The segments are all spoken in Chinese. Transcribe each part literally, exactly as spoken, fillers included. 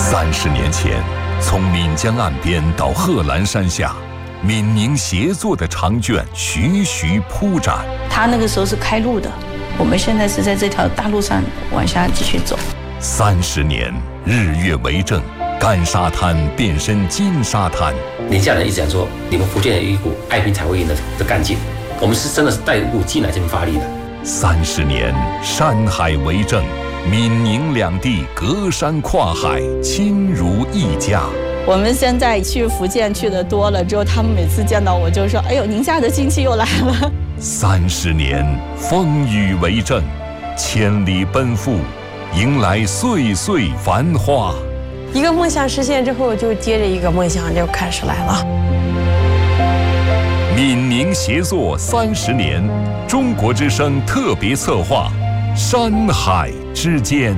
三十年前，从岷江岸边到贺兰山下，闽宁协作的长卷徐徐铺展。 他那个时候是开路的，我们现在是在这条大路上往下继续走。 三十年，日月为证，干沙滩变身金沙滩。 宁夏人一直讲说，你们福建有一股爱拼才会赢的的干劲，我们是真的是带入进来这边发力的。 三十年，山海为证，闽宁两地隔山跨海，亲如一家。 我们现在去福建去的多了之后，他们每次见到我就说：“哎呦，宁夏的亲戚又来了。” 三十年，风雨为证，千里奔赴，迎来岁岁繁花。 一个梦想实现之后，就接着一个梦想就开始来了。 闽宁协作三十年，中国之声特别策划，山海之间。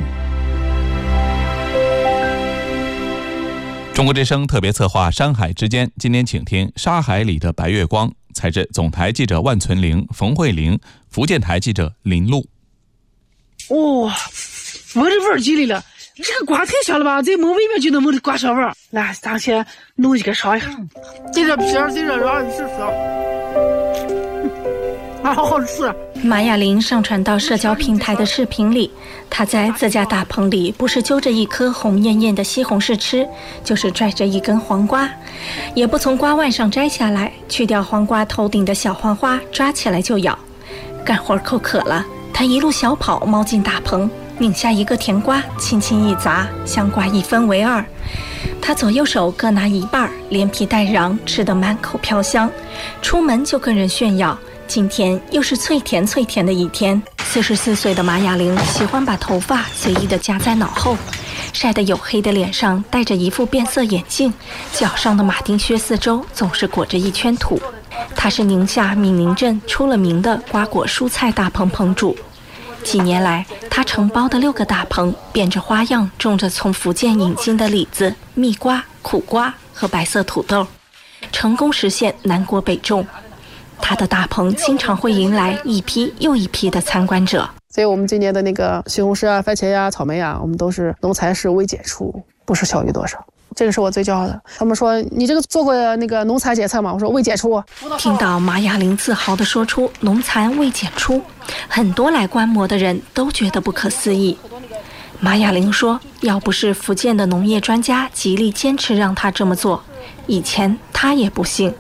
中国之声特别策划《山海之间》，今天请听《沙海里的白月光》，采自总台记者万存玲、冯慧玲，福建台记者林璐。 哇、哦，闻着味儿进来了，这个瓜太香了吧？在门外面就能闻到瓜香味儿。来，咱先弄一个尝一下，这个皮儿，这个瓤，你试试。啊，好好吃。 马雅玲上传到社交平台的视频里，她在自家大棚里不是揪着一颗红艳艳的西红柿吃，就是拽着一根黄瓜，也不从瓜腕上摘下来，去掉黄瓜头顶的小黄花，抓起来就咬。干活口渴了，她一路小跑猫进大棚，拧下一个甜瓜，轻轻一砸，香瓜一分为二。她左右手各拿一半，连皮带瓤，吃得满口飘香。出门就跟人炫耀，今天又是脆甜脆甜的一天。四十四岁的马雅玲喜欢把头发随意地夹在脑后，晒得黝黑的脸上戴着一副变色眼镜，脚上的马丁靴四周总是裹着一圈土。她是宁夏闽宁镇出了名的瓜果蔬菜大棚棚主。几年来，她承包的六个大棚变着花样种着从福建引进的李子、蜜瓜、苦瓜和白色土豆，成功实现南国北种。他的大棚经常会迎来一批又一批的参观者。 所以我们今年的那个西红柿啊、番茄呀、啊、草莓啊，我们都是农残是未检出，不是小于多少。这个是我最骄傲的。他们说你这个做过那个农残检测吗？我说未检出。 听到马雅玲自豪地说出农残未检出，很多来观摩的人都觉得不可思议。马雅玲说，要不是福建的农业专家极力坚持让她这么做，以前她也不信。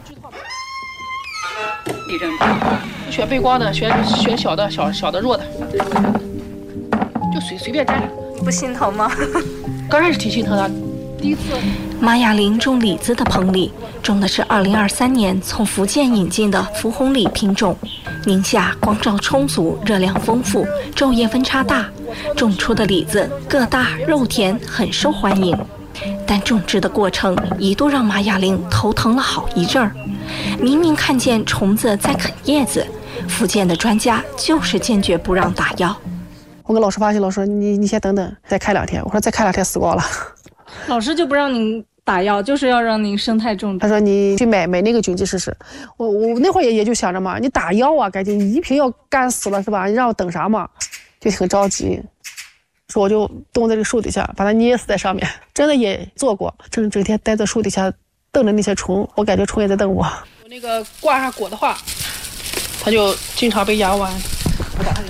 选背光的，选选小的，小小的弱的，就随随便摘。 你不心疼吗？ 刚开始挺心疼的，第一次。 马雅玲种李子的棚里种的是二零二三年从福建引进的福红李品种。宁夏光照充足，热量丰富，昼夜分差大，种出的李子个大肉甜，很受欢迎。但种植的过程一度让马雅玲头疼了好一阵儿。明明看见虫子在啃叶子，福建的专家就是坚决不让打药。 我跟老师发信，老师你你先等等，再开两天。我说再开两天死光了。 老师就不让您打药，就是要让您生态种植。 他说你去买买那个菌剂试试。我我那会儿也也就想着嘛，你打药啊，感觉你一瓶药干死了是吧？你让我等啥嘛？就很着急。说我就蹲在这个树底下，把它捏死在上面。真的也做过，整整天待在树底下瞪着那些虫，我感觉虫也在瞪我。我那个挂上果的话，它就经常被压弯。我打它。